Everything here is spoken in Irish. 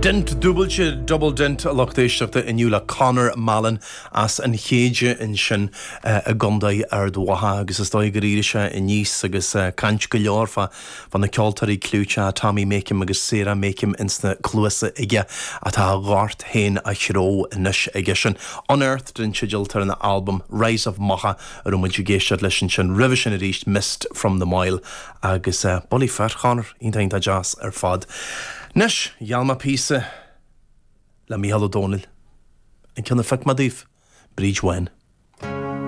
Dent double dent lochtéisteachta inniuúla Conor Mallon as an chéide in sin a gondaí ar dútha agus is dóigh goríise in níos agus cant go leor fan na ceoltarí clúte Tommy Makem agus Sarah Makem insna clúasa ige atá gáirt hain a chró inis ige sin unearthed den sigiltar in the album Rise of Macha ar muid géisiad leis sin Revision a ríist Mist from the Mile agus bolí fer Conor iontainta jazz ar fad. Nish, Yalma Pisa, la Michal O'Donnell, and can the fuck my div, Bridge Wen.